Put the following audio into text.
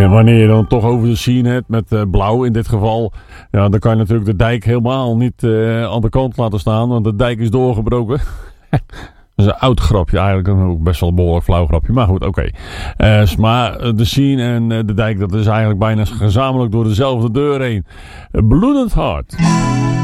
En wanneer je dan toch over de scene hebt met blauw in dit geval. Ja, dan kan je natuurlijk de dijk helemaal niet aan de kant laten staan. Want de dijk is doorgebroken. Dat is een oud grapje eigenlijk. Ook best wel een behoorlijk flauw grapje. Maar goed, oké. Maar de scene en de dijk, dat is eigenlijk bijna gezamenlijk door dezelfde deur heen. Bloedend hard.